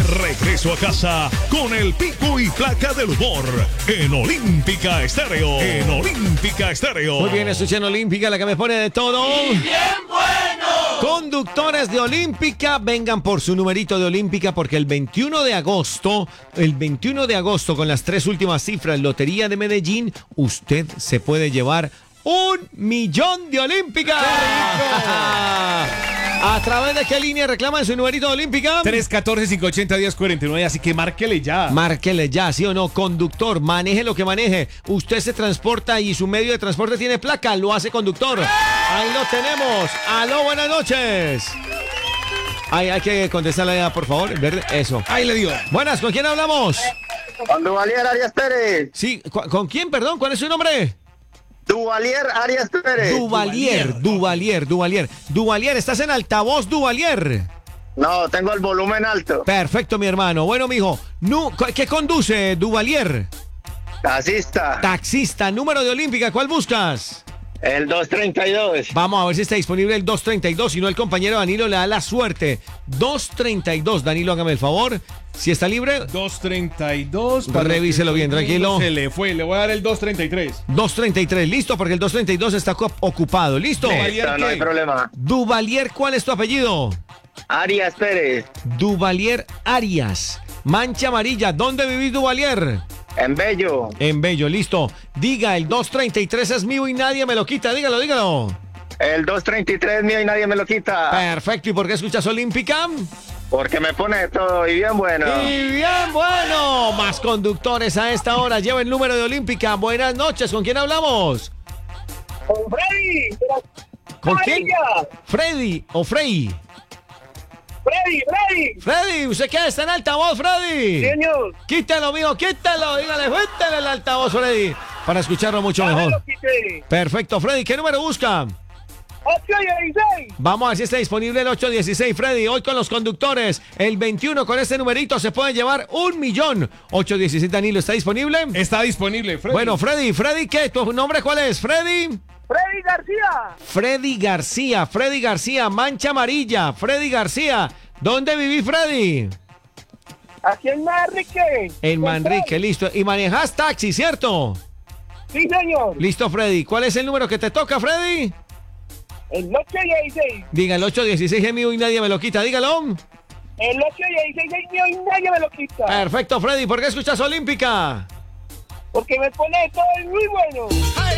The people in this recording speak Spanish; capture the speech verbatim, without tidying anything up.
regreso a casa con el pico y placa del humor en Olímpica Estéreo. En Olímpica Estéreo. Muy bien, escuchen Olímpica, la que me pone de todo. ¡Y bien bueno! Conductores de Olímpica, vengan por su numerito de Olímpica porque el veintiuno de agosto, el veintiuno de agosto con las tres últimas cifras, Lotería de Medellín, usted se puede llevar un millón de Olímpica. ¿A través de qué línea reclaman su numerito de Olímpica? tres uno cuatro, cinco ocho cero, uno cero cuatro nueve, así que márquele ya. Márquele ya, ¿sí o no? Conductor, maneje lo que maneje. Usted se transporta y su medio de transporte tiene placa, lo hace conductor. Ahí lo tenemos. Aló, buenas noches. Ay, hay que contestarle ya, por favor. Verde, eso. Ahí le dio. Buenas, ¿con quién hablamos? Con Duvalier Arias Pérez. Sí, ¿cu- ¿con quién, perdón? ¿Cuál es su nombre? Duvalier Arias Pérez. Duvalier, Duvalier, Duvalier. Duvalier, ¿estás en altavoz, Duvalier? No, tengo el volumen alto. Perfecto, mi hermano. Bueno, mijo, nu- ¿qué conduce, Duvalier? Taxista. Taxista, número de Olímpica, ¿cuál buscas? El doscientos treinta y dos. Vamos a ver si está disponible el doscientos treinta y dos, si no el compañero Danilo le da la suerte. doscientos treinta y dos, Danilo, hágame el favor. Si está libre, doscientos treinta y dos. Revíselo bien, tranquilo. Se le fue, le voy a dar el doscientos treinta y tres. doscientos treinta y tres, listo, porque el doscientos treinta y dos está co- ocupado, ¿listo? Listo, no hay problema. Duvalier, ¿cuál es tu apellido? Arias Pérez. Duvalier Arias. Mancha amarilla, ¿dónde vivís, Duvalier? En Bello. En Bello, listo. Diga, el doscientos treinta y tres es mío y nadie me lo quita, dígalo, dígalo. El doscientos treinta y tres es mío y nadie me lo quita. Perfecto, ¿y por qué escuchas Olímpica? Porque me pone de todo y bien bueno. Y bien, bueno, más conductores a esta hora. Lleva el número de Olímpica. Buenas noches, ¿con quién hablamos? Con Freddy. ¿Con quién? Freddy o Frey. Freddy, Freddy. Freddy, ¿usted qué? ¿Está en altavoz, Freddy? Señor. Quítalo, mijo, quítalo. Dígale, suéltale el altavoz, Freddy. Para escucharlo mucho mejor. Perfecto, Freddy, ¿qué número busca? ocho dieciséis. Vamos a ver si está disponible el ocho dieciséis, Freddy. Hoy con los conductores, el veintiuno con este numerito se puede llevar un millón. ocho dieciséis, Danilo, ¿está disponible? Está disponible, Freddy. Bueno, Freddy, Freddy, ¿qué? ¿Tu nombre cuál es? Freddy. Freddy García. Freddy García, Freddy García, Mancha Amarilla, Freddy García. ¿Dónde viví, Freddy? Aquí en Manrique. En Manrique, listo. Y manejas taxi, ¿cierto? Sí, señor. Listo, Freddy. ¿Cuál es el número que te toca, Freddy? El ocho dieciséis. Diga, el ocho dieciséis es mío y nadie me lo quita, dígalo. El ocho dieciséis es mío y nadie me lo quita. Perfecto, Freddy. ¿Por qué escuchas Olímpica? Porque me pone de todo y muy bueno.